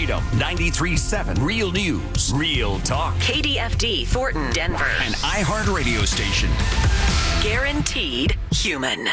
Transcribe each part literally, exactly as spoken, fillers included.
Freedom ninety-three point seven Real News, Real Talk. K D F D Thornton, Denver. An iHeart radio station. Guaranteed human.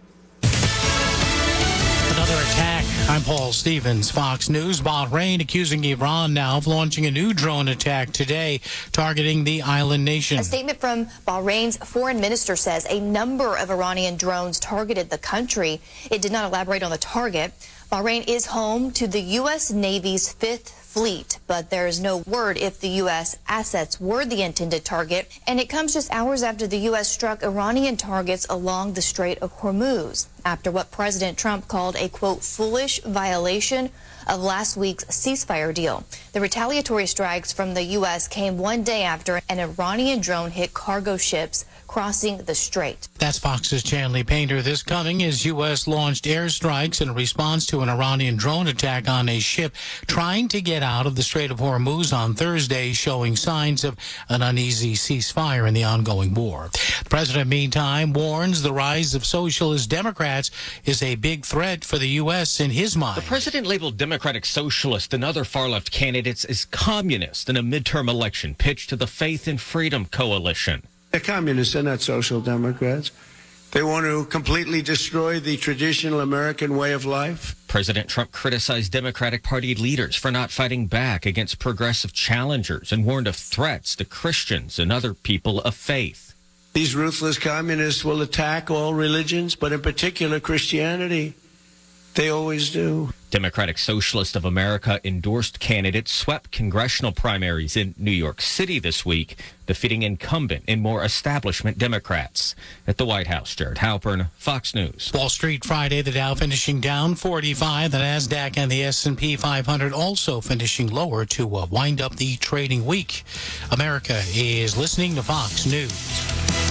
Another attack. I'm Paul Stevens, Fox News. Bahrain accusing Iran now of launching a new drone attack today, targeting the island nation. A statement from Bahrain's foreign minister says a number of Iranian drones targeted the country. It did not elaborate on the target. Bahrain is home to the U S Navy's Fifth Fleet, but there is no word if the U S assets were the intended target, and it comes just hours after the U S struck Iranian targets along the Strait of Hormuz, after what President Trump called a, quote, foolish violation of last week's ceasefire deal. The retaliatory strikes from the U S came one day after an Iranian drone hit cargo ships crossing the strait. That's Fox's Chanley Painter. This coming as U S launched airstrikes in response to an Iranian drone attack on a ship trying to get out of the Strait of Hormuz on Thursday, showing signs of an uneasy ceasefire in the ongoing war. The president, meantime, warns the rise of socialist Democrats is a big threat for the U S in his mind. The president labeled Democratic Socialist and other far-left candidates as communist in a midterm election pitched to the Faith and Freedom Coalition. They're communists, they're not social democrats. They want to completely destroy the traditional American way of life. President Trump criticized Democratic Party leaders for not fighting back against progressive challengers and warned of threats to Christians and other people of faith. These ruthless communists will attack all religions, but in particular Christianity. They always do. Democratic Socialist of America endorsed candidates swept congressional primaries in New York City this week, defeating incumbent and more establishment Democrats. At the White House, Jared Halpern, Fox News. Wall Street Friday, the Dow finishing down forty-five. The NASDAQ and the S and P five hundred also finishing lower to uh, wind up the trading week. America is listening to Fox News.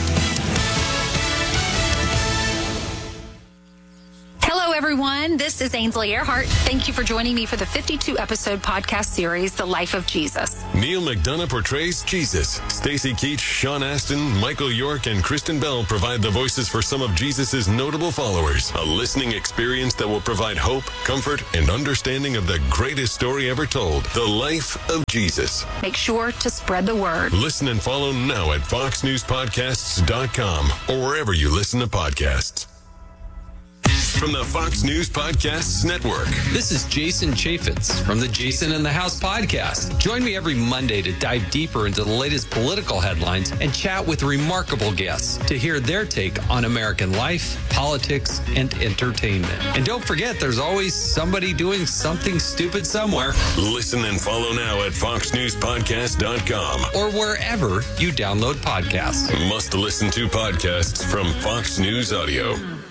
Hello, everyone. This is Ainsley Earhart. Thank you for joining me for the fifty-two episode podcast series, The Life of Jesus. Neil McDonough portrays Jesus. Stacy Keach, Sean Astin, Michael York, and Kristen Bell provide the voices for some of Jesus' notable followers. A listening experience that will provide hope, comfort, and understanding of the greatest story ever told, The Life of Jesus. Make sure to spread the word. Listen and follow now at fox news podcasts dot com or wherever you listen to podcasts. From the Fox News Podcasts Network. This is Jason Chaffetz from the Jason in the House podcast. Join me every Monday to dive deeper into the latest political headlines and chat with remarkable guests to hear their take on American life, politics, and entertainment. And don't forget, there's always somebody doing something stupid somewhere. Listen and follow now at fox news podcast dot com or wherever you download podcasts. Must listen to podcasts from Fox News Audio.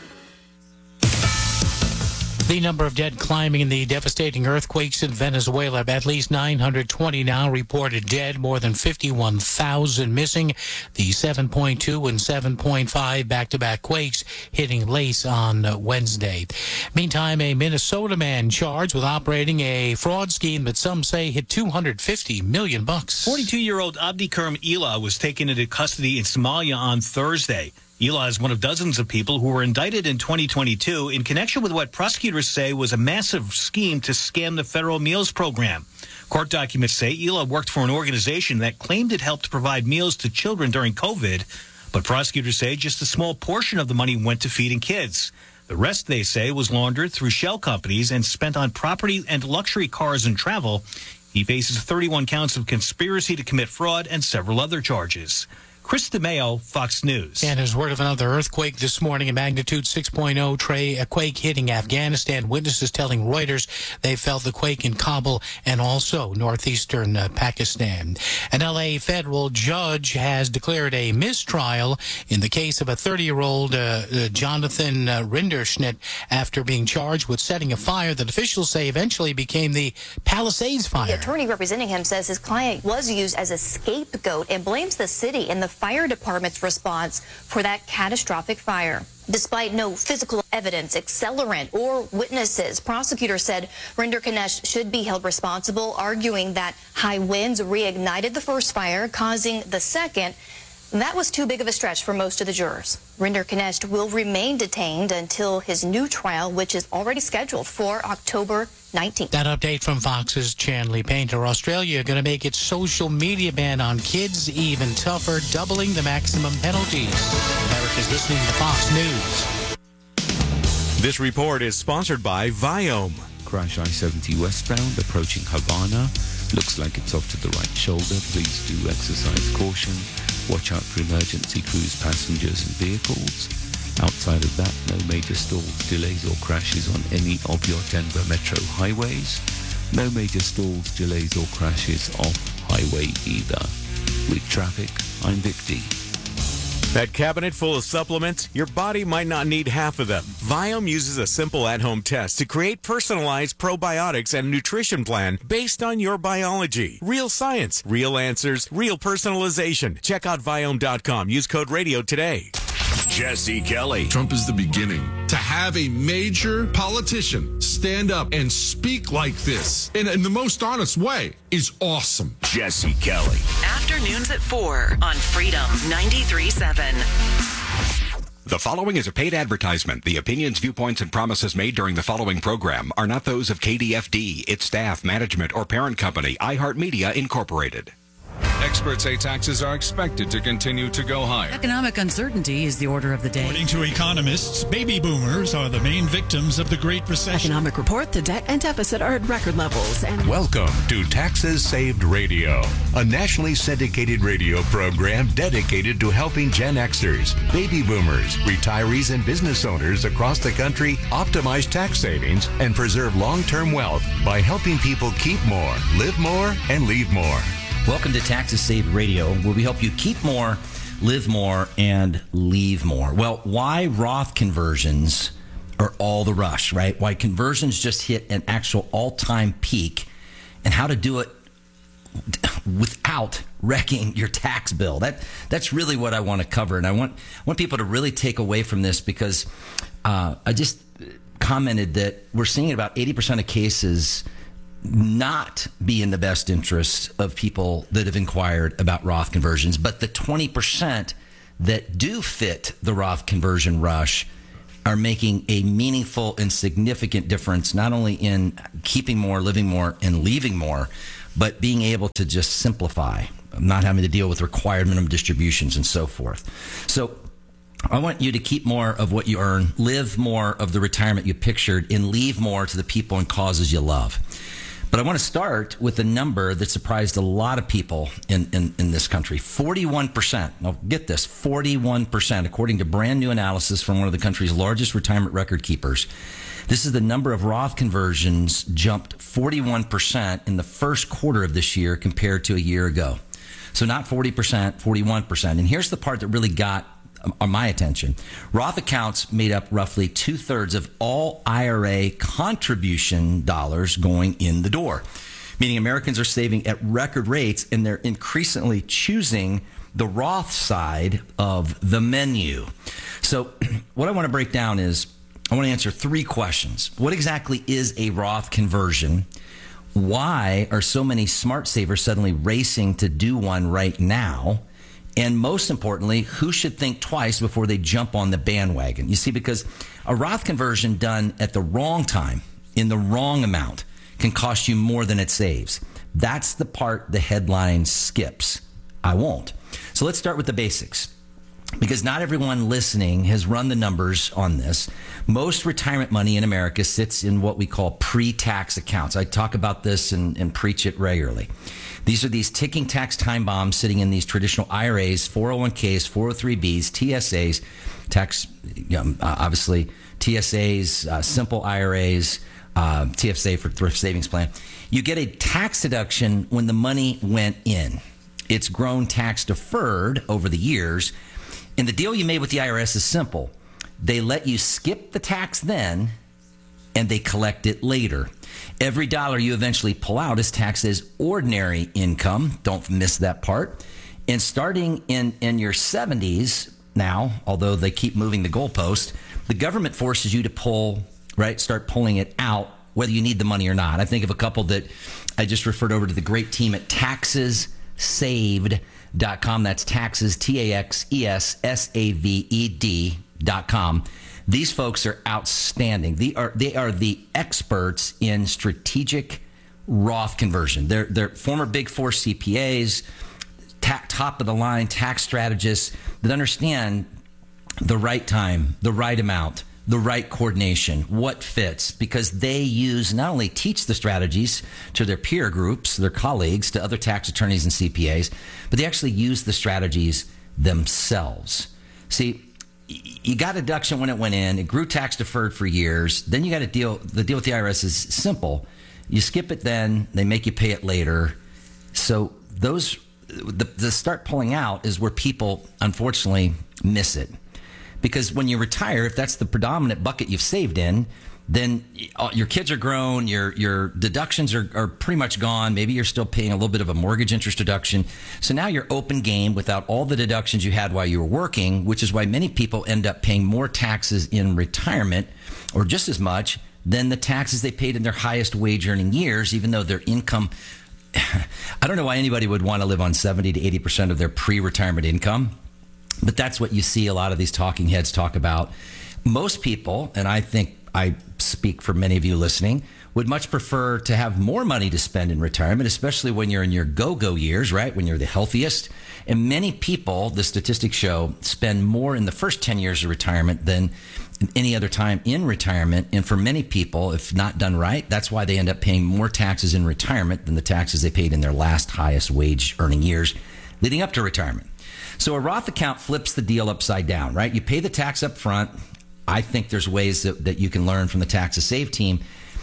The number of dead climbing in the devastating earthquakes in Venezuela. At least nine hundred twenty now reported dead, more than fifty-one thousand missing. The seven point two and seven point five back-to-back quakes hitting late on Wednesday. Meantime, a Minnesota man charged with operating a fraud scheme that some say hit two hundred fifty million bucks. forty-two-year-old Abdikerm Ela was taken into custody in Somalia on Thursday. Ela is one of dozens of people who were indicted in twenty twenty-two in connection with what prosecutors say was a massive scheme to scam the federal meals program. Court documents say Ela worked for an organization that claimed it helped provide meals to children during COVID, but prosecutors say just a small portion of the money went to feeding kids. The rest, they say, was laundered through shell companies and spent on property and luxury cars and travel. He faces thirty-one counts of conspiracy to commit fraud and several other charges. Chris DeMeo, Fox News. And there's word of another earthquake this morning, a magnitude six point oh tray, a quake hitting Afghanistan. Witnesses telling Reuters they felt the quake in Kabul and also northeastern uh, Pakistan. An L A federal judge has declared a mistrial in the case of a thirty-year-old uh, uh, Jonathan uh, Rinderschnitt after being charged with setting a fire that officials say eventually became the Palisades fire. The attorney representing him says his client was used as a scapegoat and blames the city and the fire department's response for that catastrophic fire. Despite no physical evidence, accelerant, or witnesses, prosecutors said Rinderknecht should be held responsible, arguing that high winds reignited the first fire, causing the second. That was too big of a stretch for most of the jurors. Rinder Knecht will remain detained until his new trial, which is already scheduled for October nineteenth. That update from Fox's Chanley Painter. Australia going to make its social media ban on kids even tougher, doubling the maximum penalties. America's listening to Fox News. This report is sponsored by Viome. Crash I seventy westbound approaching Havana. Looks like it's off to the right shoulder. Please do exercise caution. Watch out for emergency cruise passengers and vehicles. Outside of that, no major stalls, delays or crashes on any of your Denver metro highways. No major stalls, delays or crashes off highway either. With traffic, I'm Vic D. That cabinet full of supplements, your body might not need half of them. Viome uses a simple at-home test to create personalized probiotics and nutrition plan based on your biology. Real science, real answers, real personalization. Check out Viome dot com. Use code radio today. Jesse Kelly. Trump is the beginning. To have a major politician stand up and speak like this in, in the most honest way is awesome. Jesse Kelly. Afternoons at four on Freedom ninety-three point seven. The following is a paid advertisement. The opinions, viewpoints, and promises made during the following program are not those of K D F D, its staff, management, or parent company, iHeartMedia Incorporated. Experts say taxes are expected to continue to go higher. Economic uncertainty is the order of the day. According to economists, baby boomers are the main victims of the Great Recession. Economic report, the debt and deficit are at record levels. And welcome to Taxes Saved Radio, a nationally syndicated radio program dedicated to helping Gen Xers, baby boomers, retirees, and business owners across the country optimize tax savings and preserve long-term wealth by helping people keep more, live more, and leave more. Welcome to Taxes Saved Radio, where we help you keep more, live more, and leave more. Well, why Roth conversions are all the rush, right? Why conversions just hit an actual all-time peak, and how to do it without wrecking your tax bill. That that's really what I want to cover, and I want I want people to really take away from this, because uh, I just commented that we're seeing about eighty percent of cases not be in the best interest of people that have inquired about Roth conversions, but the twenty percent that do fit the Roth conversion rush are making a meaningful and significant difference, not only in keeping more, living more, and leaving more, but being able to just simplify, not having to deal with required minimum distributions and so forth. So I want you to keep more of what you earn, live more of the retirement you pictured, and leave more to the people and causes you love. But I want to start with a number that surprised a lot of people in, in, in this country. forty-one percent. Now, get this, forty-one percent, according to brand new analysis from one of the country's largest retirement record keepers. This is the number of Roth conversions jumped forty-one percent in the first quarter of this year compared to a year ago. So not forty percent, forty-one percent. And here's the part that really got on my attention. Roth accounts made up roughly two-thirds of all I R A contribution dollars going in the door, meaning Americans are saving at record rates, and they're increasingly choosing the Roth side of the menu. So what I want to break down is I want to answer three questions. What exactly is a Roth conversion? Why are so many smart savers suddenly racing to do one right now? And most importantly, who should think twice before they jump on the bandwagon? You see, because a Roth conversion done at the wrong time, in the wrong amount, can cost you more than it saves. That's the part the headline skips. I won't. So let's start with the basics, because not everyone listening has run the numbers on this. Most retirement money in America sits in what we call pre-tax accounts. I talk about this and, and preach it regularly. These are these ticking tax time bombs sitting in these traditional I R As, four oh one k's, four oh three b's, T S As, tax, you know, obviously T S As, uh, simple I R As, uh, T F S A for thrift savings plan. You get a tax deduction when the money went in. It's grown tax deferred over the years. And the deal you made with the I R S is simple. They let you skip the tax then, and they collect it later. Every dollar you eventually pull out is taxed as ordinary income. Don't miss that part. And starting in, in your seventies now, although they keep moving the goalpost, the government forces you to pull, right, start pulling it out, whether you need the money or not. I think of a couple that I just referred over to the great team at Taxes Saved dot com. That's taxes, T A X E S S A V E D dot com. These folks are outstanding. They are, they are the experts in strategic Roth conversion. They're, they're former Big Four C P As, ta- top of the line tax strategists that understand the right time, the right amount, the right coordination, what fits, because they use, not only teach the strategies to their peer groups, their colleagues, to other tax attorneys and C P As, but they actually use the strategies themselves. See, you got a deduction when it went in, it grew tax deferred for years, then you got to deal, the deal with the I R S is simple. You skip it then, they make you pay it later. So those, the, the start pulling out is where people, unfortunately, miss it. Because when you retire, if that's the predominant bucket you've saved in, then your kids are grown, your your deductions are, are pretty much gone. Maybe you're still paying a little bit of a mortgage interest deduction. So now you're open game without all the deductions you had while you were working, which is why many people end up paying more taxes in retirement, or just as much, than the taxes they paid in their highest wage earning years, even though their income, I don't know why anybody would want to live on seventy to eighty percent of their pre-retirement income. But that's what you see a lot of these talking heads talk about. Most people, and I think I speak for many of you listening, would much prefer to have more money to spend in retirement, especially when you're in your go-go years, right? When you're the healthiest. And many people, the statistics show, spend more in the first ten years of retirement than any other time in retirement. And for many people, if not done right, that's why they end up paying more taxes in retirement than the taxes they paid in their last highest wage earning years leading up to retirement. So a Roth account flips the deal upside down, right? You pay the tax up front. I think there's ways that, that you can learn from the Tax to Save team.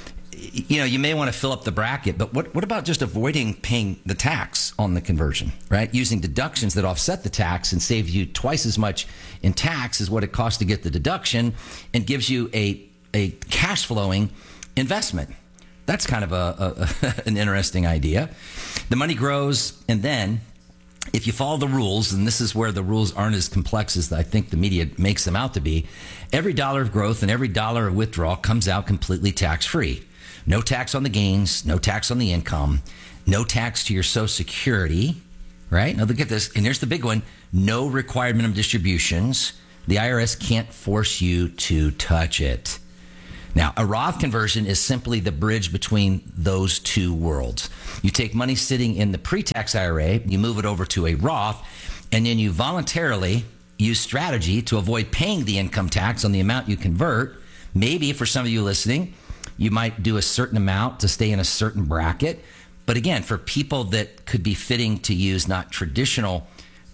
You know, you may want to fill up the bracket, but what, what about just avoiding paying the tax on the conversion, right? Using deductions that offset the tax and save you twice as much in tax as what it costs to get the deduction, and gives you a, a cash flowing investment. That's kind of a, a an interesting idea. The money grows, and then if you follow the rules, and this is where the rules aren't as complex as I think the media makes them out to be, every dollar of growth and every dollar of withdrawal comes out completely tax-free. No tax on the gains, no tax on the income, no tax to your Social Security, right? Now look at this, and here's the big one, no required minimum distributions. The I R S can't force you to touch it. Now, a Roth conversion is simply the bridge between those two worlds. You take money sitting in the pre-tax I R A, you move it over to a Roth, and then you voluntarily use strategy to avoid paying the income tax on the amount you convert. Maybe for some of you listening, you might do a certain amount to stay in a certain bracket. But again, for people that could be fitting to use not traditional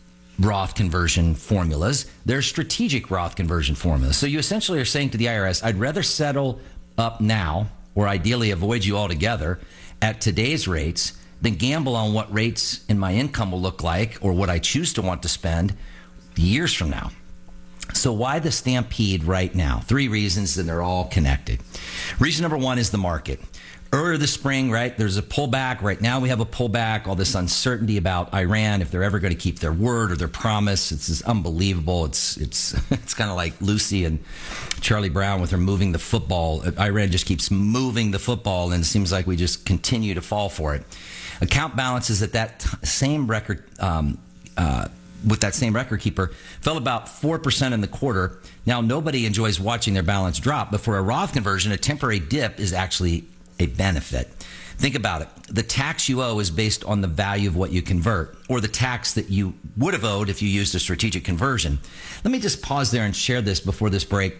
Roth conversion formulas, there's strategic Roth conversion formulas. So you essentially are saying to the I R S, I'd rather settle up now, or ideally avoid you altogether, at today's rates than gamble on what rates in my income will look like, or what I choose to want to spend years from now. So why the stampede right now? Three reasons, and they're all connected. Reason number one is the market. Earlier this spring, right, there's a pullback. Right now we have a pullback, all this uncertainty about Iran, if they're ever going to keep their word or their promise. It's just unbelievable. It's it's it's kind of like Lucy and Charlie Brown with her moving the football. Iran just keeps moving the football, and it seems like we just continue to fall for it. Account balances at that t- same record, um, uh, with that same record keeper, fell about four percent in the quarter. Now, nobody enjoys watching their balance drop, but for a Roth conversion, a temporary dip is actually a benefit. Think about it. The tax you owe is based on the value of what you convert, or the tax that you would have owed if you used a strategic conversion. Let me just pause there and share this before this break.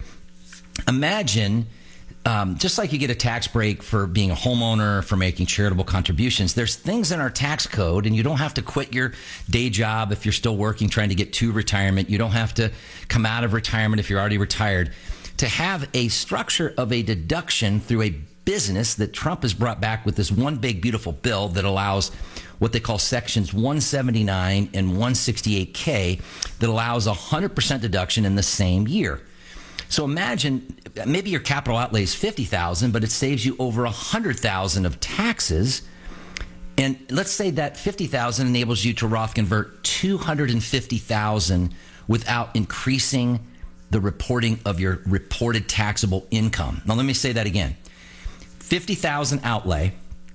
Imagine, um, just like you get a tax break for being a homeowner, for making charitable contributions, there's things in our tax code, and you don't have to quit your day job if you're still working, trying to get to retirement. You don't have to come out of retirement if you're already retired. To have a structure of a deduction through a business that Trump has brought back with this one big beautiful bill that allows what they call sections one seventy-nine and one sixty-eight K, that allows a one hundred percent deduction in the same year. So imagine maybe your capital outlay is fifty thousand dollars, but it saves you over one hundred thousand dollars of taxes. And let's say that fifty thousand dollars enables you to Roth convert two hundred fifty thousand dollars without increasing the reporting of your reported taxable income. Now let me say that again. fifty thousand dollars outlay,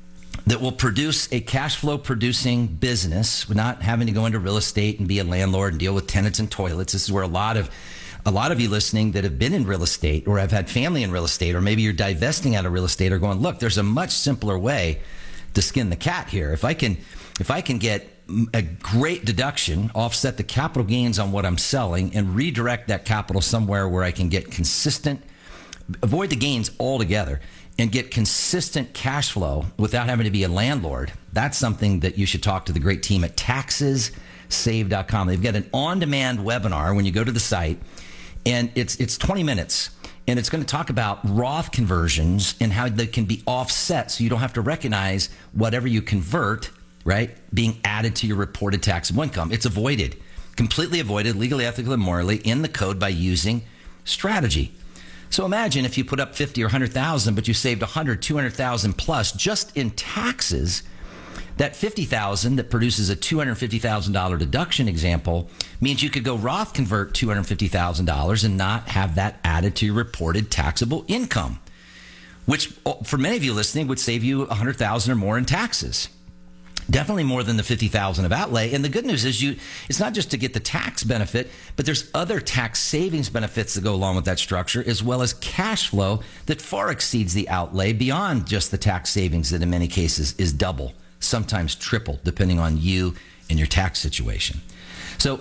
that will produce a cash flow producing business, not having to go into real estate and be a landlord and deal with tenants and toilets. This is where a lot of a lot of you listening that have been in real estate or have had family in real estate, or maybe you're divesting out of real estate, are going, look, there's a much simpler way to skin the cat here. If I can, if I can get a great deduction, offset the capital gains on what I'm selling, and redirect that capital somewhere where I can get consistent, avoid the gains altogether, and get consistent cash flow without having to be a landlord, that's something that you should talk to the great team at taxes save dot com. They've got an on-demand webinar when you go to the site, and it's it's twenty minutes, and it's going to talk about Roth conversions and how they can be offset so you don't have to recognize whatever you convert, right, being added to your reported taxable income. It's avoided, completely avoided, legally, ethically, and morally in the code by using strategy. So imagine if you put up fifty or one hundred thousand, but you saved one hundred, two hundred thousand plus just in taxes. That fifty thousand that produces a two hundred fifty thousand dollars deduction example means you could go Roth convert two hundred fifty thousand dollars and not have that added to your reported taxable income, which for many of you listening would save you one hundred thousand dollars or more in taxes. Definitely more than the fifty thousand dollars of outlay. And the good news is you it's not just to get the tax benefit, but there's other tax savings benefits that go along with that structure, as well as cash flow that far exceeds the outlay beyond just the tax savings that in many cases is double, sometimes triple, depending on you and your tax situation. So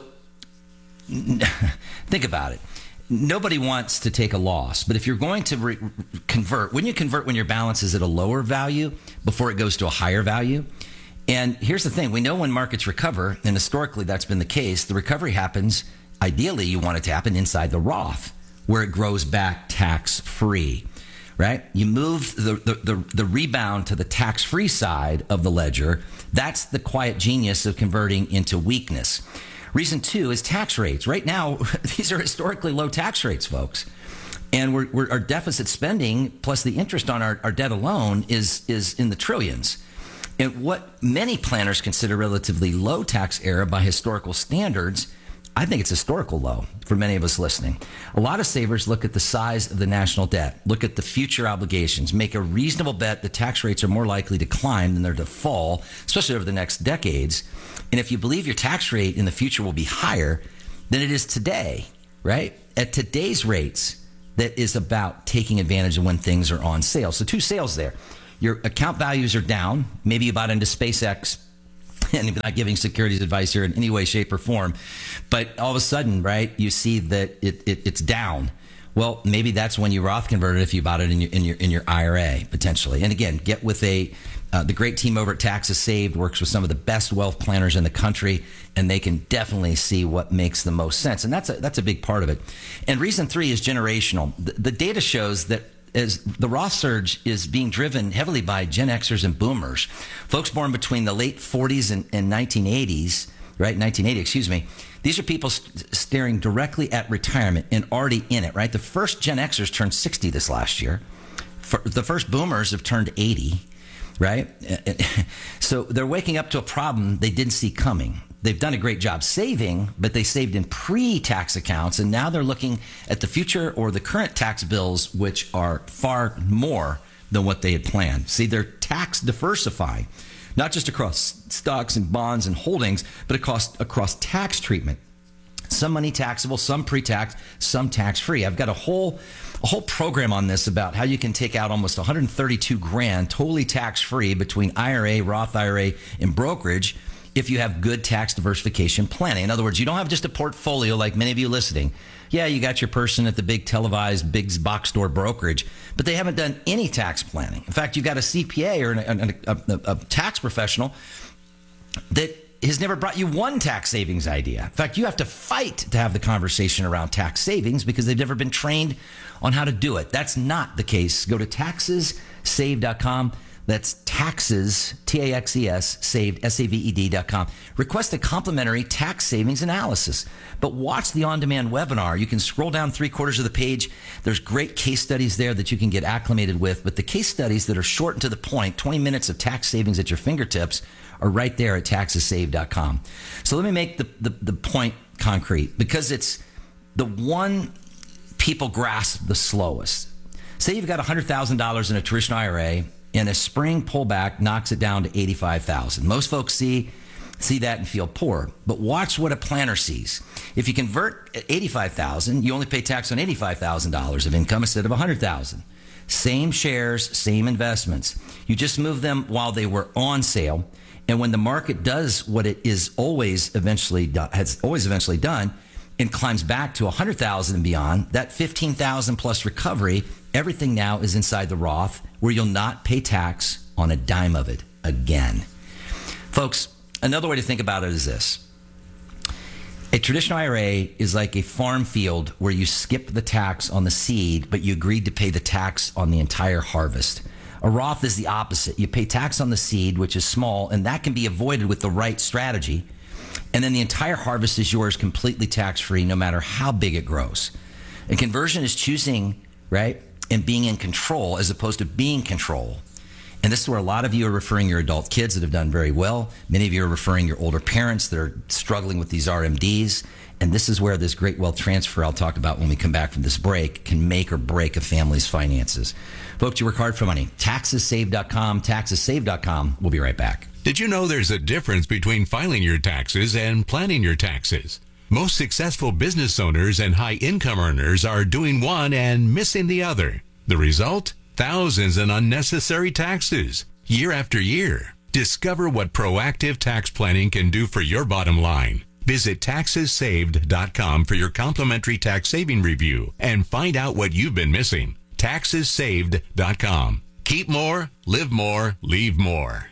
think about it. Nobody wants to take a loss, but if you're going to re- convert, wouldn't you convert when your balance is at a lower value before it goes to a higher value? And here's the thing. We know when markets recover, and historically that's been the case, the recovery happens, ideally you want it to happen inside the Roth, where it grows back tax-free, right? You move the, the, the, the rebound to the tax-free side of the ledger. That's the quiet genius of converting into weakness. Reason two is tax rates. Right now, these are historically low tax rates, folks. And we're, we're, our deficit spending plus the interest on our, our debt alone is, is in the trillions. And what many planners consider relatively low tax era by historical standards, I think it's historical low for many of us listening. A lot of savers look at the size of the national debt, look at the future obligations, make a reasonable bet the tax rates are more likely to climb than they're to fall, especially over the next decades. And if you believe your tax rate in the future will be higher than it is today, right? At today's rates, that is about taking advantage of when things are on sale. So two sales there. Your account values are down. Maybe you bought into SpaceX, and I'm not giving securities advice here in any way, shape, or form. But all of a sudden, right, you see that it, it it's down. Well, maybe that's when you Roth converted if you bought it in your in your in your I R A potentially. And again, get with a uh, the great team over at Taxes Saved works with some of the best wealth planners in the country, and they can definitely see what makes the most sense. And that's a that's a big part of it. And reason three is generational. The, the data shows that as the Roth surge is being driven heavily by Gen Xers and Boomers, folks born between the late forties and, and nineteen eighties, right? nineteen eighty, excuse me. These are people st- staring directly at retirement and already in it, right? The first Gen Xers turned sixty this last year. For, the first Boomers have turned eighty, right? So they're waking up to a problem they didn't see coming. They've done a great job saving, but they saved in pre-tax accounts, and now they're looking at the future or the current tax bills, which are far more than what they had planned. See, they're tax diversifying, not just across stocks and bonds and holdings, but across, across tax treatment. Some money taxable, some pre-tax, some tax-free. I've got a whole a whole program on this about how you can take out almost one hundred thirty-two grand totally tax-free between I R A, Roth I R A, and brokerage, if you have good tax diversification planning. In other words, you don't have just a portfolio like many of you listening. Yeah, you got your person at the big televised, big box store brokerage, but they haven't done any tax planning. In fact, you've got a C P A or an, a, a, a tax professional that has never brought you one tax savings idea. In fact, you have to fight to have the conversation around tax savings because they've never been trained on how to do it. That's not the case. Go to taxes save dot com. That's taxes, T A X E S, saved, S A V E D dot com. Request a complimentary tax savings analysis. But watch the on-demand webinar. You can scroll down three quarters of the page. There's great case studies there that you can get acclimated with. But the case studies that are short and to the point, twenty minutes of tax savings at your fingertips, are right there at taxes save dot com. So let me make the, the, the point concrete, because it's the one people grasp the slowest. Say you've got one hundred thousand dollars in a traditional I R A, and a spring pullback knocks it down to eighty-five thousand. Most folks see see that and feel poor, but watch what a planner sees. If you convert eighty-five thousand, you only pay tax on eighty-five thousand dollars of income instead of one hundred thousand. Same shares, same investments. You just move them while they were on sale, and when the market does what it is always eventually done, has always eventually done, and climbs back to one hundred thousand and beyond, that fifteen thousand plus recovery, everything now is inside the Roth, where you'll not pay tax on a dime of it again. Folks, another way to think about it is this. A traditional I R A is like a farm field where you skip the tax on the seed, but you agreed to pay the tax on the entire harvest. A Roth is the opposite. You pay tax on the seed, which is small, and that can be avoided with the right strategy. And then the entire harvest is yours completely tax-free, no matter how big it grows. And conversion is choosing, right, and being in control as opposed to being control. And this is where a lot of you are referring your adult kids that have done very well. Many of you are referring your older parents that are struggling with these R M Ds. And this is where this great wealth transfer I'll talk about when we come back from this break can make or break a family's finances. Folks, you work hard for money. taxes saved dot com, taxes saved dot com. We'll be right back. Did you know there's a difference between filing your taxes and planning your taxes? Most successful business owners and high-income earners are doing one and missing the other. The result? Thousands in unnecessary taxes, year after year. Discover what proactive tax planning can do for your bottom line. Visit taxes saved dot com for your complimentary tax saving review and find out what you've been missing. taxes saved dot com. Keep more, live more, leave more.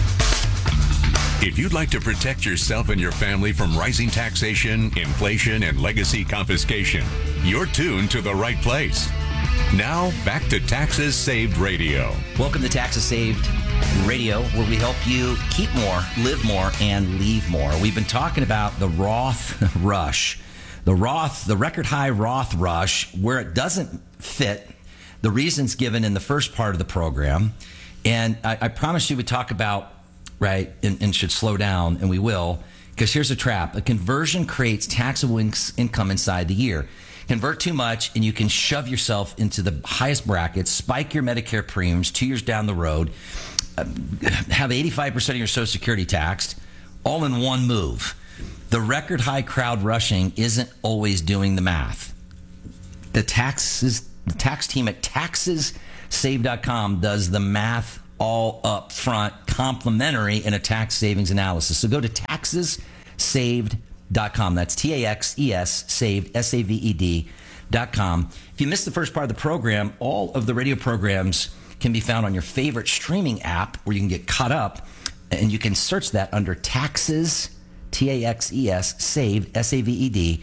If you'd like to protect yourself and your family from rising taxation, inflation, and legacy confiscation, you're tuned to the right place. Now, back to Taxes Saved Radio. Welcome to Taxes Saved Radio, where we help you keep more, live more, and leave more. We've been talking about the Roth rush. The Roth, the record high Roth rush, where it doesn't fit, the reasons given in the first part of the program. And I, I promised you we'd talk about, right, and, and should slow down, and we will, because here's a trap. A conversion creates taxable in- income inside the year. Convert too much, and you can shove yourself into the highest brackets, spike your Medicare premiums two years down the road, uh, have eighty-five percent of your Social Security taxed, all in one move. The record high crowd rushing isn't always doing the math. The taxes, the tax team at taxes saved dot com does the math all up front, complimentary in a tax savings analysis. So go to taxes saved dot com. That's T A X E S, saved, S A V E D dot com. If you missed the first part of the program, all of the radio programs can be found on your favorite streaming app where you can get caught up, and you can search that under taxes, T A X E S, saved, S A V E D,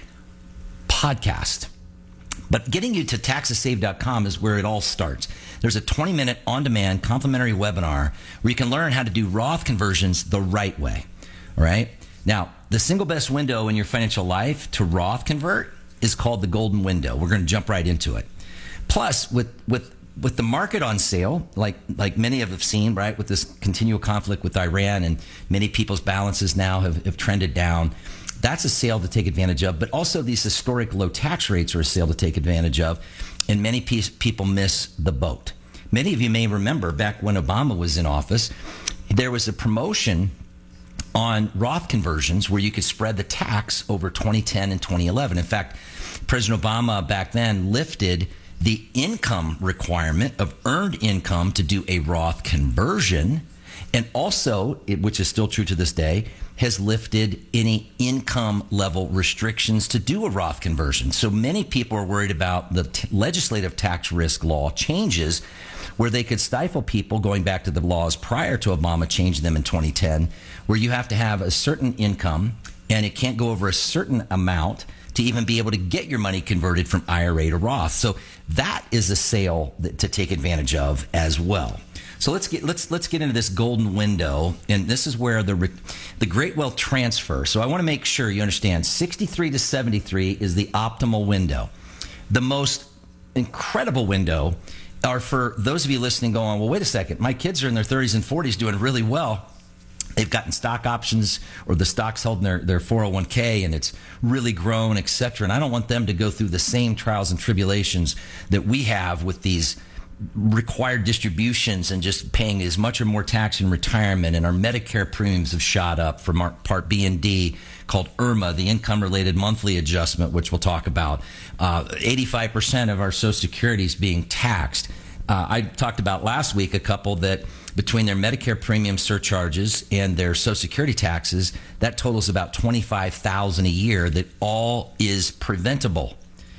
podcast. But getting you to taxes saved dot com is where it all starts. There's a twenty minute on-demand complimentary webinar where you can learn how to do Roth conversions the right way. All right? Now, the single best window in your financial life to Roth convert is called the golden window. We're going to jump right into it. Plus, with with with the market on sale, like like many have seen, right, with this continual conflict with Iran, and many people's balances now have, have trended down, that's a sale to take advantage of. But also these historic low tax rates are a sale to take advantage of, and many pe- people miss the boat. Many of you may remember back when Obama was in office, there was a promotion on Roth conversions where you could spread the tax over twenty ten and twenty eleven. In fact, President Obama back then lifted the income requirement of earned income to do a Roth conversion, and also, which is still true to this day, has lifted any income level restrictions to do a Roth conversion. So many people are worried about the t- legislative tax risk law changes where they could stifle people, going back to the laws prior to Obama changing them in twenty ten, where you have to have a certain income and it can't go over a certain amount to even be able to get your money converted from I R A to Roth. So that is a sale that, to take advantage of as well. So let's get let's let's get into this golden window, and this is where the the great wealth transfer. So I want to make sure you understand sixty-three to seventy-three is the optimal window. The most incredible window are for those of you listening going, well, wait a second, my kids are in their thirties and forties doing really well. They've gotten stock options, or the stock's held in their, their four oh one k, and it's really grown, et cetera. And I don't want them to go through the same trials and tribulations that we have with these required distributions and just paying as much or more tax in retirement, and our Medicare premiums have shot up for Part B and D, called I R M A, the income-related monthly adjustment, which we'll talk about. Uh, eighty-five percent of our Social Security is being taxed. Uh, I talked about last week a couple that between their Medicare premium surcharges and their Social Security taxes, that totals about twenty-five thousand dollars a year that all is preventable.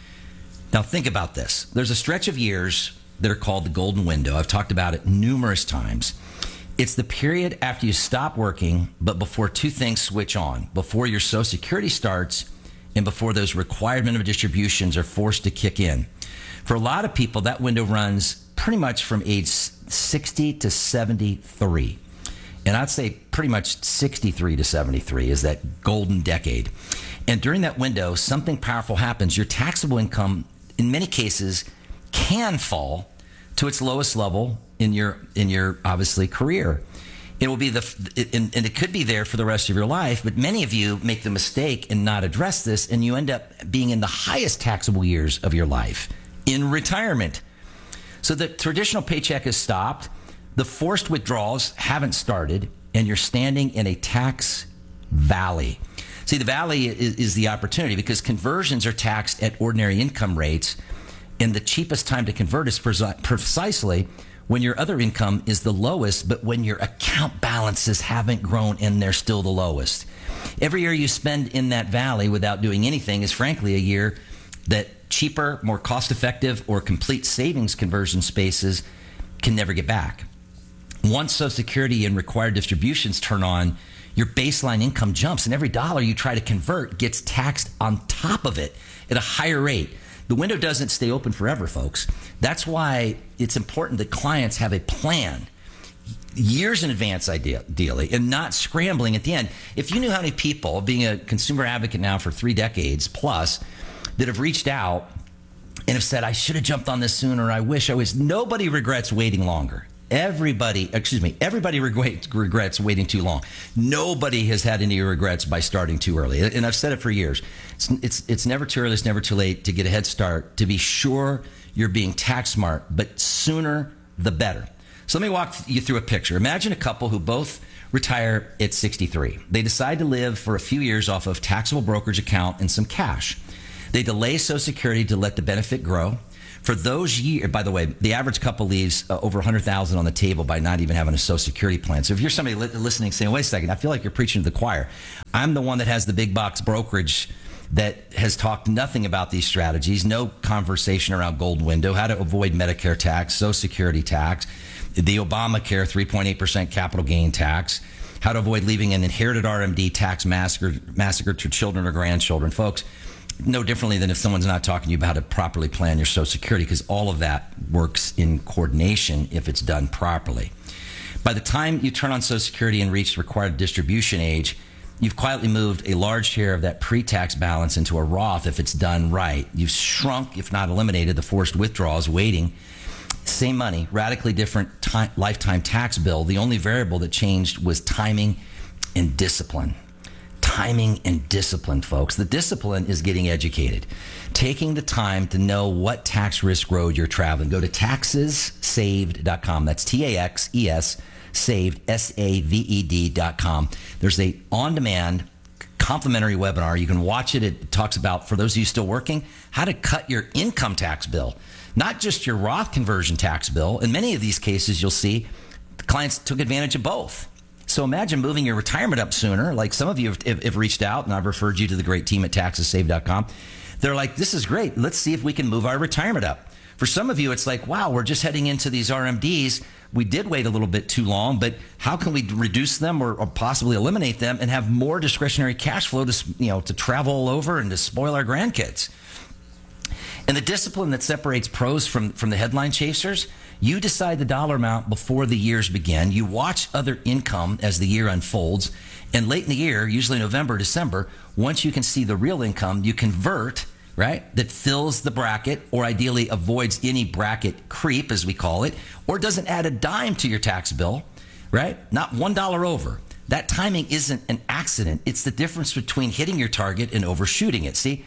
Now think about this. There's a stretch of years that are called the golden window. I've talked about it numerous times. It's the period after you stop working, but before two things switch on, before your Social Security starts and before those required minimum distributions are forced to kick in. For a lot of people, that window runs pretty much from age sixty to seventy-three. And I'd say pretty much sixty-three to seventy-three is that golden decade. And during that window, something powerful happens. Your taxable income, in many cases, can fall to its lowest level in your in your obviously career. It will be the and, and it could be there for the rest of your life, but many of you make the mistake and not address this, and you end up being in the highest taxable years of your life in retirement. So the traditional paycheck has stopped, the forced withdrawals haven't started, and you're standing in a tax valley. See, the valley is, is the opportunity because conversions are taxed at ordinary income rates. And the cheapest time to convert is precisely when your other income is the lowest, but when your account balances haven't grown and they're still the lowest. Every year you spend in that valley without doing anything is frankly a year that cheaper, more cost-effective, or complete savings conversion spaces can never get back. Once Social Security and required distributions turn on, your baseline income jumps, and every dollar you try to convert gets taxed on top of it at a higher rate. The window doesn't stay open forever, folks. That's why it's important that clients have a plan years in advance, ideally, and not scrambling at the end. If you knew how many people, being a consumer advocate now for three decades plus, that have reached out and have said, I should have jumped on this sooner, I wish I was. Nobody regrets waiting longer. Everybody, excuse me, everybody regrets waiting too long. Nobody has had any regrets by starting too early. And I've said it for years. It's, it's, it's never too early, it's never too late to get a head start, to be sure you're being tax smart, but sooner the better. So let me walk you through a picture. Imagine a couple who both retire at sixty-three. They decide to live for a few years off of taxable brokerage account and some cash. They delay Social Security to let the benefit grow. For those years, by the way, the average couple leaves uh, over one hundred thousand dollars on the table by not even having a Social Security plan. So if you're somebody li- listening saying, wait a second, I feel like you're preaching to the choir. I'm the one that has the big box brokerage that has talked nothing about these strategies, no conversation around gold window, how to avoid Medicare tax, Social Security tax, the Obamacare three point eight percent capital gain tax, how to avoid leaving an inherited R M D tax massacre, massacre to children or grandchildren. Folks, no differently than if someone's not talking to you about how to properly plan your Social Security, because all of that works in coordination if it's done properly. By the time you turn on Social Security and reach required distribution age, you've quietly moved a large share of that pre-tax balance into a Roth if it's done right. You've shrunk, if not eliminated, the forced withdrawals waiting. Same money, radically different time, lifetime tax bill. The only variable that changed was timing and discipline. Timing and discipline, folks. The discipline is getting educated. Taking the time to know what tax risk road you're traveling. Go to taxes saved dot com. That's T A X E S, saved, S A V E D dot com. There's a on-demand complimentary webinar. You can watch it. It talks about, for those of you still working, how to cut your income tax bill, not just your Roth conversion tax bill. In many of these cases, you'll see the clients took advantage of both. So imagine moving your retirement up sooner. Like some of you have, have, have reached out, and I've referred you to the great team at taxes saved dot com. They're like, this is great. Let's see if we can move our retirement up. For some of you, it's like, wow, we're just heading into these R M Ds. We did wait a little bit too long, but how can we reduce them or, or possibly eliminate them and have more discretionary cash flow to, you know, to travel all over and to spoil our grandkids? And the discipline that separates pros from, from the headline chasers, you decide the dollar amount before the years begin. You watch other income as the year unfolds. And late in the year, usually November, December, once you can see the real income, you convert, right? That fills the bracket, or ideally avoids any bracket creep, as we call it, or doesn't add a dime to your tax bill, right? Not one dollar over. That timing isn't an accident. It's the difference between hitting your target and overshooting it. See,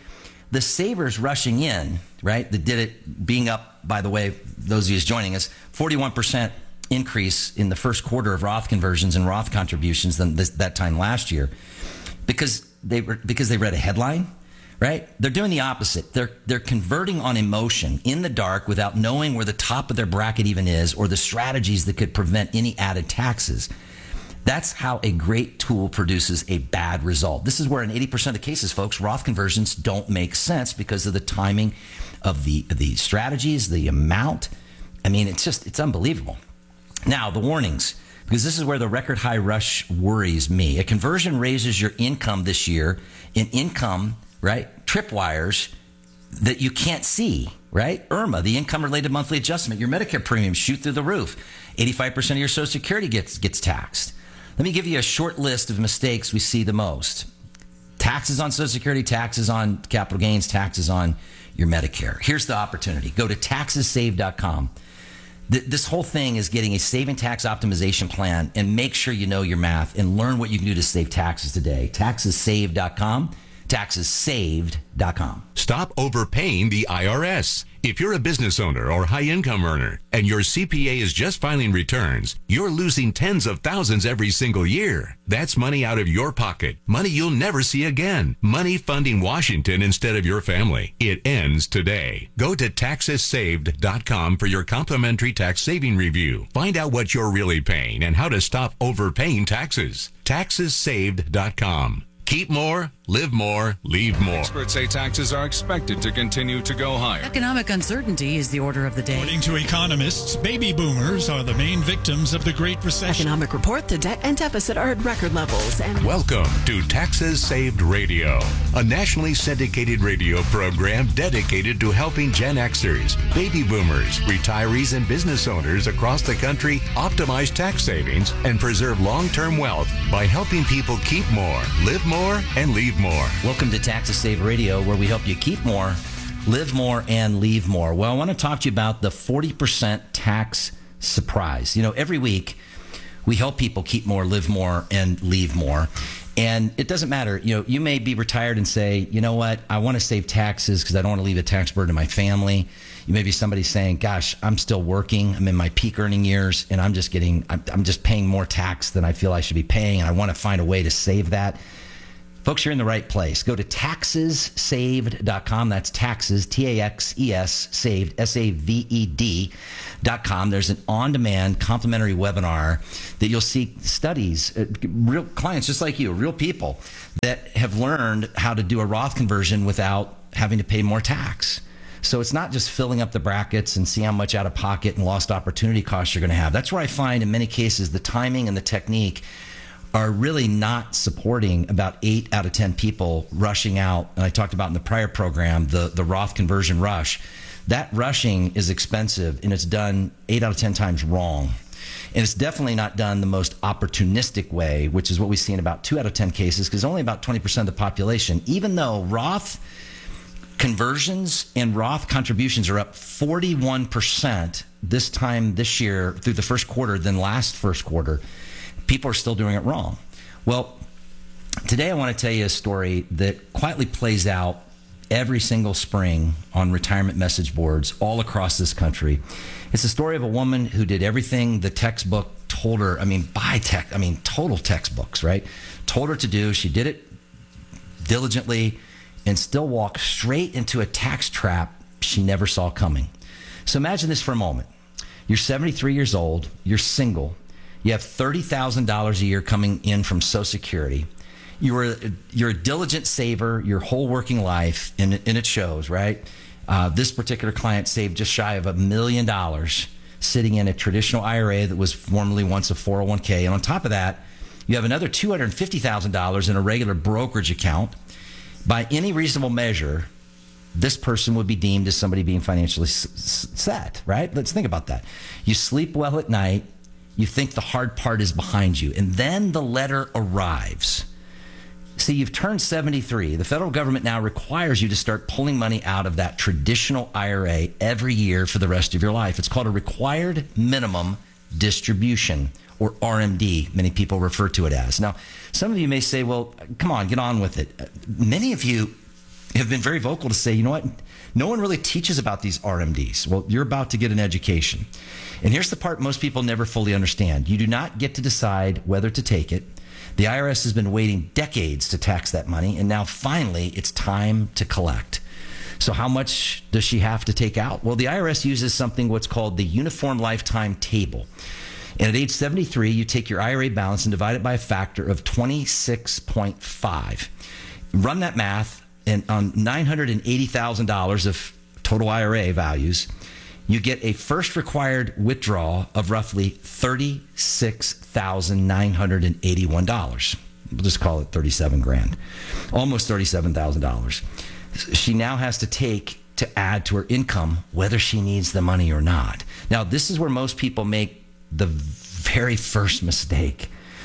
the savers rushing in, right, that did it, being up, by the way, those of you who's joining us, forty-one percent increase in the first quarter of Roth conversions and Roth contributions than this, that time last year, because they were because they read a headline, right? They're doing the opposite. They're they're converting on emotion in the dark without knowing where the top of their bracket even is or the strategies that could prevent any added taxes. That's how a great tool produces a bad result. This is where in eighty percent of cases, folks, Roth conversions don't make sense because of the timing of the the strategies, the amount. I mean, it's just, it's unbelievable. Now, the warnings, because this is where the record high rush worries me. A conversion raises your income this year in income, right, tripwires that you can't see, right? I R M A, the income related monthly adjustment, your Medicare premiums shoot through the roof. eighty-five percent of your Social Security gets gets taxed. Let me give you a short list of mistakes we see the most. Taxes on Social Security, taxes on capital gains, taxes on your Medicare. Here's the opportunity. Go to taxes save dot com. This whole thing is getting a saving tax optimization plan, and make sure you know your math and learn what you can do to save taxes today. taxes save dot com. taxes saved dot com. Stop overpaying the I R S. If you're a business owner or high-income earner and your C P A is just filing returns, you're losing tens of thousands every single year. That's money out of your pocket, money you'll never see again, money funding Washington instead of your family. It ends today. Go to taxes saved dot com for your complimentary tax saving review. Find out what you're really paying and how to stop overpaying taxes. taxes saved dot com. Keep more, live more, leave more. Experts say taxes are expected to continue to go higher. Economic uncertainty is the order of the day. According to economists, baby boomers are the main victims of the Great Recession. Economic report, the debt and deficit are at record levels. And welcome to Taxes Saved Radio, a nationally syndicated radio program dedicated to helping Gen Xers, baby boomers, retirees, and business owners across the country optimize tax savings and preserve long-term wealth by helping people keep more, live more, and leave more. Welcome to Taxes Saved Radio, where we help you keep more, live more, and leave more. Well, I want to talk to you about the forty percent tax surprise. You know, every week we help people keep more, live more, and leave more. And it doesn't matter. You know, you may be retired and say, you know what, I want to save taxes because I don't want to leave a tax burden to my family. You may be somebody saying, gosh, I'm still working. I'm in my peak earning years, and I'm just getting, I'm, I'm just paying more tax than I feel I should be paying, and I want to find a way to save that. Folks, you're in the right place. Go to taxes saved dot com. That's taxes, T A X E S, saved, S A V E D dot com. There's an on-demand complimentary webinar that you'll see studies, uh, real clients just like you, real people that have learned how to do a Roth conversion without having to pay more tax. So it's not just filling up the brackets and see how much out of pocket and lost opportunity costs you're going to have. That's where I find in many cases the timing and the technique are really not supporting about eight out of ten people rushing out. And I talked about in the prior program, the, the Roth conversion rush. That rushing is expensive, and it's done eight out of ten times wrong. And it's definitely not done the most opportunistic way, which is what we see in about two out of ten cases, because only about twenty percent of the population, even though Roth conversions and Roth contributions are up forty-one percent this time this year through the first quarter than last first quarter, people are still doing it wrong. Well, today I want to tell you a story that quietly plays out every single spring on retirement message boards all across this country. It's a story of a woman who did everything the textbook told her, I mean, by tech, I mean, total textbooks, right? Told her to do. She did it diligently and still walked straight into a tax trap she never saw coming. So imagine this for a moment. You're seventy-three years old. You're single. You have thirty thousand dollars a year coming in from Social Security. You're a, you're a diligent saver your whole working life, and, and it shows, right? Uh, this particular client saved just shy of a million dollars sitting in a traditional I R A that was formerly once a four oh one k. And on top of that, you have another two hundred fifty thousand dollars in a regular brokerage account. By any reasonable measure, this person would be deemed as somebody being financially s- set, right? Let's think about that. You sleep well at night. You think the hard part is behind you. And then the letter arrives. See, you've turned seventy-three. The federal government now requires you to start pulling money out of that traditional I R A every year for the rest of your life. It's called a required minimum distribution, or R M D, many people refer to it as. Now, some of you may say, well, come on, get on with it. Many of you have been very vocal to say, you know what, no one really teaches about these R M Ds. Well, you're about to get an education. And here's the part most people never fully understand. You do not get to decide whether to take it. The I R S has been waiting decades to tax that money, and now finally it's time to collect. So how much does she have to take out? Well, the I R S uses something what's called the Uniform Lifetime Table. And at age seventy-three, you take your I R A balance and divide it by a factor of twenty-six point five. Run that math, and on nine hundred eighty thousand dollars of total I R A values, you get a first required withdrawal of roughly thirty-six thousand nine hundred eighty-one dollars. We'll just call it thirty-seven grand, almost thirty-seven thousand dollars. She now has to take to add to her income, whether she needs the money or not. Now, this is where most people make the very first mistake.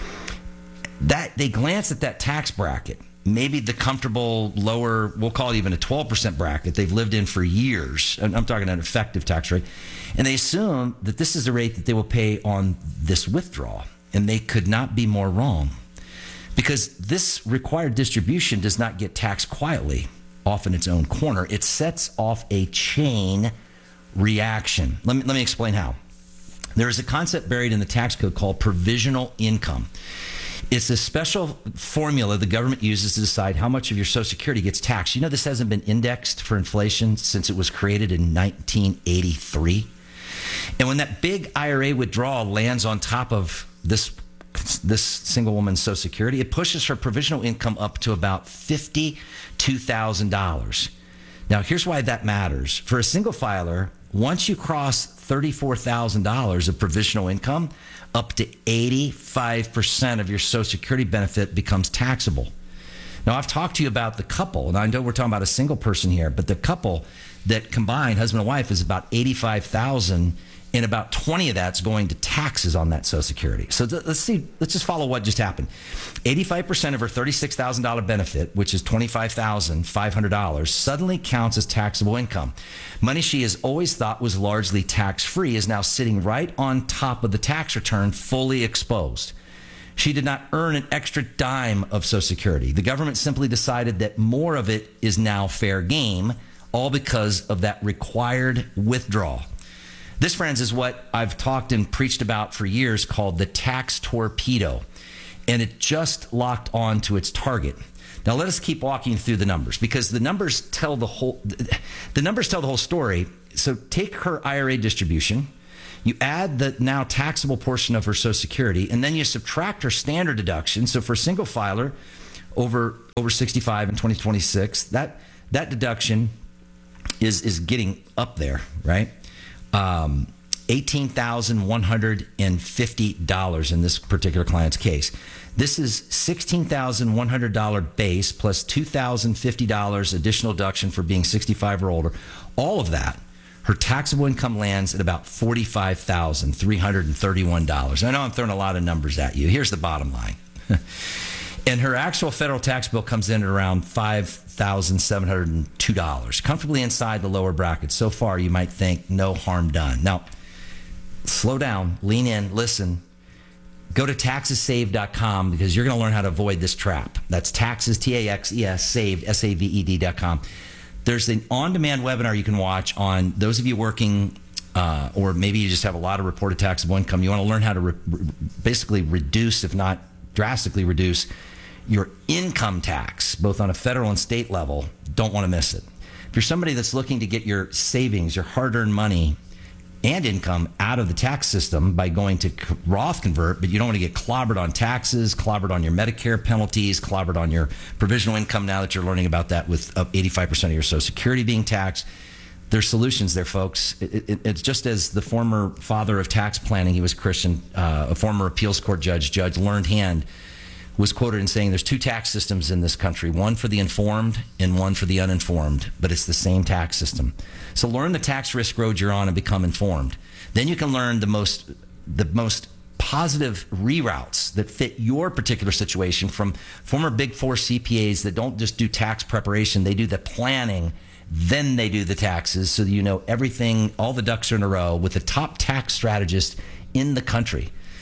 That they glance at that tax bracket, maybe the comfortable lower, we'll call it even a twelve percent bracket they've lived in for years. And I'm talking an effective tax rate. And they assume that this is the rate that they will pay on this withdrawal. And they could not be more wrong, because this required distribution does not get taxed quietly off in its own corner. It sets off a chain reaction. Let me, let me explain how. There is a concept buried in the tax code called provisional income. It's a special formula the government uses to decide how much of your Social Security gets taxed. You know, this hasn't been indexed for inflation since it was created in nineteen eighty-three. And when that big I R A withdrawal lands on top of this this single woman's Social Security, it pushes her provisional income up to about fifty-two thousand dollars. Now, here's why that matters. For a single filer, once you cross thirty-four thousand dollars of provisional income, up to eighty-five percent of your Social Security benefit becomes taxable. Now, I've talked to you about the couple, and I know we're talking about a single person here, but the couple that combined, husband and wife, is about eighty-five thousand dollars, and about twenty of that's going to taxes on that Social Security. So th- let's see, let's just follow what just happened. eighty-five percent of her thirty-six thousand dollars benefit, which is twenty-five thousand five hundred dollars, suddenly counts as taxable income. Money she has always thought was largely tax-free is now sitting right on top of the tax return, fully exposed. She did not earn an extra dime of Social Security. The government simply decided that more of it is now fair game, all because of that required withdrawal. This, friends, is what I've talked and preached about for years, called the tax torpedo. And it just locked on to its target. Now, let us keep walking through the numbers, because the numbers tell the whole the numbers tell the whole story. So take her I R A distribution, you add the now taxable portion of her Social Security, and then you subtract her standard deduction. So for a single filer over over sixty-five in twenty twenty-six, that that deduction is is getting up there, right? Um, eighteen thousand one hundred fifty dollars in this particular client's case. This is sixteen thousand one hundred dollars base plus two thousand fifty dollars additional deduction for being sixty-five or older. All of that, her taxable income lands at about forty-five thousand three hundred thirty-one dollars. I know I'm throwing a lot of numbers at you. Here's the bottom line. And her actual federal tax bill comes in at around five thousand seven hundred two dollars, comfortably inside the lower bracket. So far, you might think no harm done. Now, slow down, lean in, listen. Go to taxes saved dot com, because you're going to learn how to avoid this trap. That's taxes, T A X E S, saved, S A V E D dot com. There's an on-demand webinar you can watch on those of you working, uh, or maybe you just have a lot of reported taxable income. You want to learn how to re- re- basically reduce, if not drastically reduce, your income tax, both on a federal and state level. Don't want to miss it. If you're somebody that's looking to get your savings, your hard-earned money and income out of the tax system by going to Roth Convert, but you don't want to get clobbered on taxes, clobbered on your Medicare penalties, clobbered on your provisional income, now that you're learning about that with eighty-five percent of your Social Security being taxed, there's solutions there, folks. It, it, it's just as the former father of tax planning, he was Christian, uh, a former appeals court judge, Judge Learned Hand, was quoted in saying there's two tax systems in this country, one for the informed and one for the uninformed, but it's the same tax system. So learn the tax risk road you're on and become informed. Then you can learn the most the most positive reroutes that fit your particular situation from former Big Four C P As that don't just do tax preparation, they do the planning, then they do the taxes, so that you know everything, all the ducks are in a row with the top tax strategist in the country.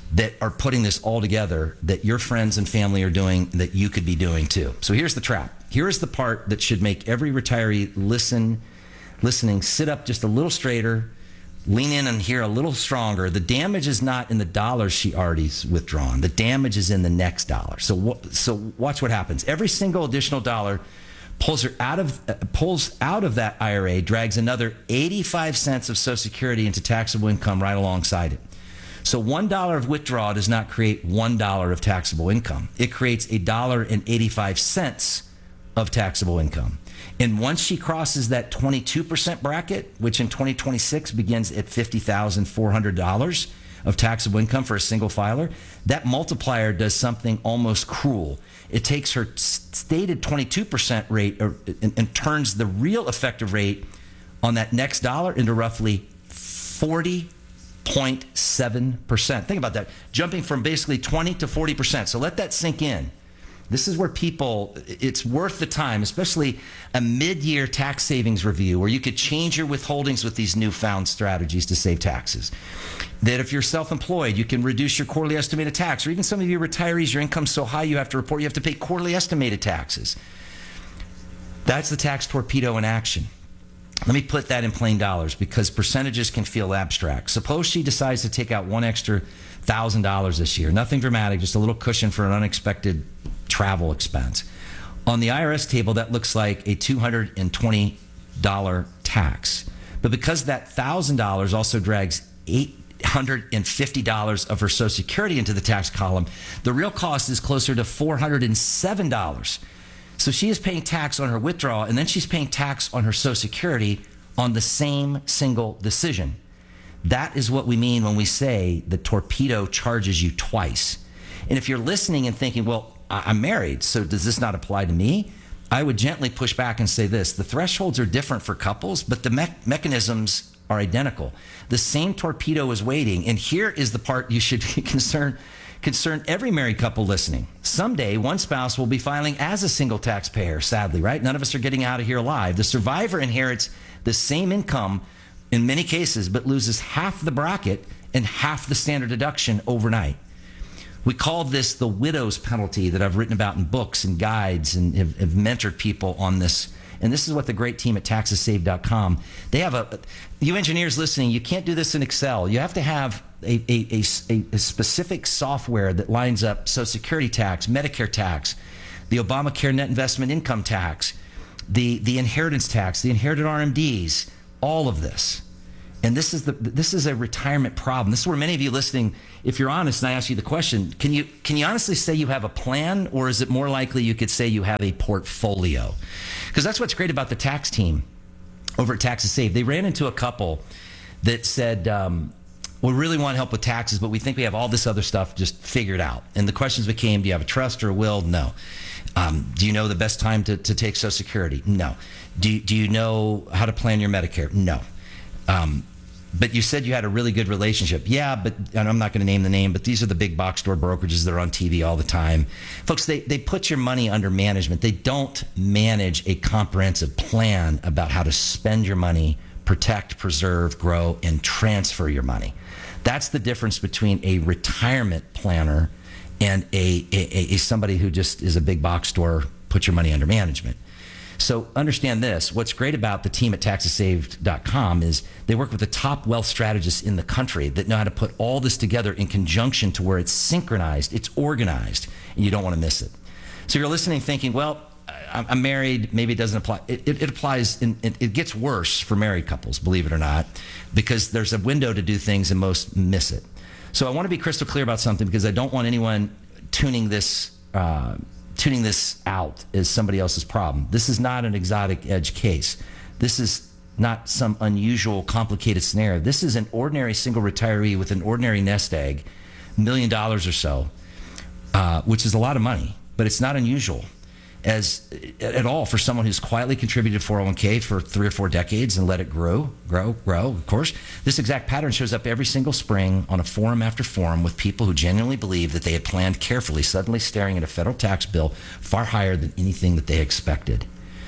that are putting this all together that your friends and family are doing that you could be doing too. So here's the trap. Here's the part that should make every retiree listen, listening, sit up just a little straighter, lean in and hear a little stronger. The damage is not in the dollars she already's withdrawn. The damage is in the next dollar. So, so watch what happens. Every single additional dollar pulls her out of uh, pulls out of that I R A, drags another eighty-five cents of Social Security into taxable income right alongside it. So one dollar of withdrawal does not create one dollar of taxable income. It creates a dollar and eighty-five cents of taxable income. And once she crosses that twenty-two percent bracket, which in twenty twenty-six begins at fifty thousand four hundred dollars of taxable income for a single filer, that multiplier does something almost cruel. It takes her stated twenty-two percent rate or, and, and turns the real effective rate on that next dollar into roughly forty point seven percent. Think about that. Jumping from basically twenty to forty percent. So let that sink in. This is where people, it's worth the time, especially a mid-year tax savings review where you could change your withholdings with these newfound strategies to save taxes. That if you're self-employed, you can reduce your quarterly estimated tax, or even some of you retirees, your income's so high you have to report, you have to pay quarterly estimated taxes. That's the tax torpedo in action. Let me put that in plain dollars because percentages can feel abstract. Suppose she decides to take out one extra one thousand dollars this year. Nothing dramatic, just a little cushion for an unexpected travel expense. On the I R S table, that looks like a two hundred twenty dollars tax. But because that one thousand dollars also drags eight hundred fifty dollars of her Social Security into the tax column, the real cost is closer to four hundred seven dollars. So she is paying tax on her withdrawal, and then she's paying tax on her Social Security on the same single decision. That is what we mean when we say the torpedo charges you twice. And if you're listening and thinking, well, I'm married, so does this not apply to me? I would gently push back and say this. The thresholds are different for couples, but the me- mechanisms are identical. The same torpedo is waiting, and here is the part you should concern concern every married couple listening. Someday, one spouse will be filing as a single taxpayer, sadly, right? None of us are getting out of here alive. The survivor inherits the same income in many cases, but loses half the bracket and half the standard deduction overnight. We call this the widow's penalty that I've written about in books and guides and have, have mentored people on this. And this is what the great team at taxes saved dot com, they have a, you engineers listening, you can't do this in Excel. You have to have a, a, a, a specific software that lines up Social Security tax, Medicare tax, the Obamacare net investment income tax, the, the inheritance tax, the inherited R M Ds, all of this. And this is the this is a retirement problem. This is where many of you listening, if you're honest, and I ask you the question, can you can you honestly say you have a plan, or is it more likely you could say you have a portfolio? Because that's what's great about the tax team over at Taxes Saved. They ran into a couple that said, um, we really want help with taxes, but we think we have all this other stuff just figured out. And the questions became, do you have a trust or a will? No. Um, do you know the best time to, to take Social Security? No. Do, do you know how to plan your Medicare? No. Um, but you said you had a really good relationship. Yeah, but and I'm not going to name the name, but these are the big box store brokerages that are on T V all the time. Folks, they, they put your money under management. They don't manage a comprehensive plan about how to spend your money, protect, preserve, grow, and transfer your money. That's the difference between a retirement planner and a, a, a somebody who just is a big box store, put your money under management. So understand this. What's great about the team at taxes saved dot com is they work with the top wealth strategists in the country that know how to put all this together in conjunction to where it's synchronized, it's organized, and you don't want to miss it. So you're listening thinking, well, I'm married, maybe it doesn't apply. It, it, it applies, in, it, it gets worse for married couples, believe it or not, because there's a window to do things and most miss it. So I want to be crystal clear about something because I don't want anyone tuning this uh, tuning this out as somebody else's problem. This is not an exotic edge case. This is not some unusual, complicated scenario. This is an ordinary single retiree with an ordinary nest egg, a million dollars or so, uh, which is a lot of money, but it's not unusual as at all for someone who's quietly contributed four oh one k for three or four decades and let it grow, grow, grow. Of course, this exact pattern shows up every single spring on a forum after forum with people who genuinely believe that they had planned carefully, suddenly staring at a federal tax bill far higher than anything that they expected.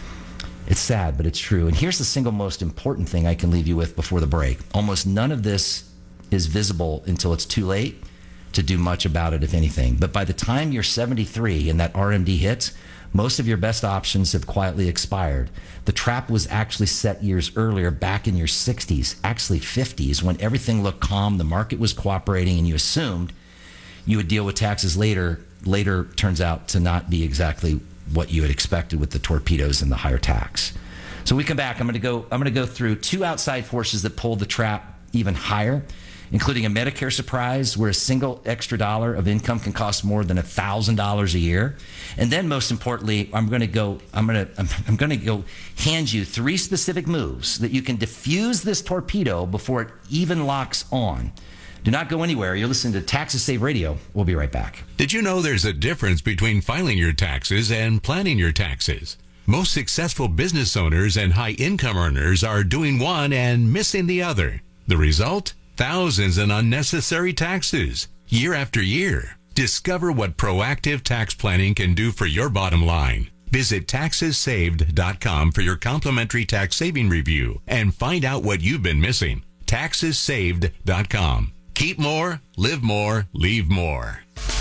It's sad, but it's true. And here's the single most important thing I can leave you with before the break. Almost none of this is visible until it's too late, to do much about it, if anything. But by the time you're seventy-three and that R M D hits, most of your best options have quietly expired. The trap was actually set years earlier, back in your sixties, actually fifties, when everything looked calm, the market was cooperating, and you assumed you would deal with taxes later. Later turns out to not be exactly what you had expected with the torpedoes and the higher tax. So we come back. I'm going to go. I'm going to go through two outside forces that pulled the trap even higher, including a Medicare surprise where a single extra dollar of income can cost more than one thousand dollars a year. And then most importantly, I'm going to go I'm going to I'm going to go hand you three specific moves that you can diffuse this torpedo before it even locks on. Do not go anywhere. You're listening to Taxes Save Radio. We'll be right back. Did you know there's a difference between filing your taxes and planning your taxes? Most successful business owners and high income earners are doing one and missing the other. The result? Thousands in unnecessary taxes, year after year. Discover what proactive tax planning can do for your bottom line. Visit taxes saved dot com for your complimentary tax saving review and find out what you've been missing. taxes saved dot com. Keep more, live more, leave more.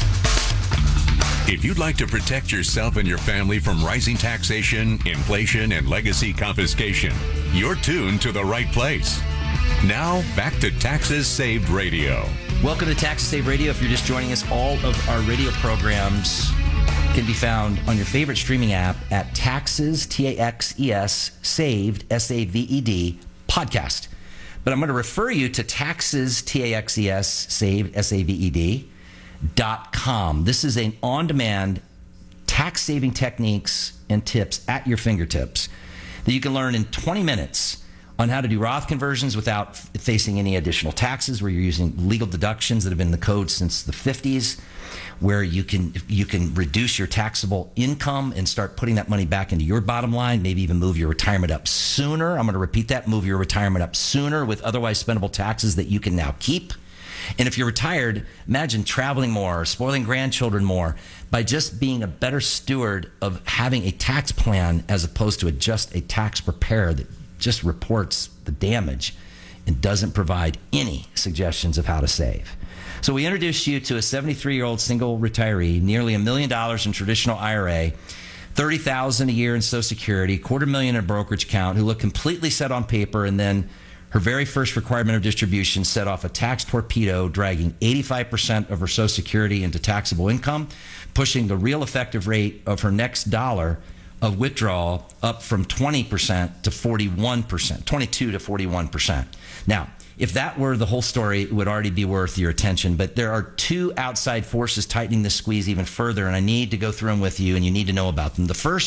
If you'd like to protect yourself and your family from rising taxation, inflation, and legacy confiscation, you're tuned to the right place. Now, back to Taxes Saved Radio. Welcome to Taxes Saved Radio. If you're just joining us, all of our radio programs can be found on your favorite streaming app at Taxes, T A X E S, Saved, S A V E D, podcast. But I'm going to refer you to Taxes, T A X E S, Saved, S A V E D, dot com. This is an on-demand tax-saving techniques and tips at your fingertips that you can learn in twenty minutes on how to do Roth conversions without facing any additional taxes, where you're using legal deductions that have been in the code since the fifties, where you can you can reduce your taxable income and start putting that money back into your bottom line, maybe even move your retirement up sooner. I'm going to repeat that, move your retirement up sooner with otherwise spendable taxes that you can now keep. And if you're retired, imagine traveling more, spoiling grandchildren more by just being a better steward of having a tax plan as opposed to a, just a tax preparer that just reports the damage and doesn't provide any suggestions of how to save. So we introduced you to a seventy-three-year-old single retiree, nearly a million dollars in traditional I R A, thirty thousand dollars a year in Social Security, quarter million in a brokerage account, who looked completely set on paper, and then her very first requirement of distribution set off a tax torpedo, dragging eighty-five percent of her Social Security into taxable income, pushing the real effective rate of her next dollar of withdrawal up from twenty percent to forty-one percent, twenty-two to forty-one percent. Now, if that were the whole story, it would already be worth your attention. But there are two outside forces tightening the squeeze even further, and I need to go through them with you, and you need to know about them. The first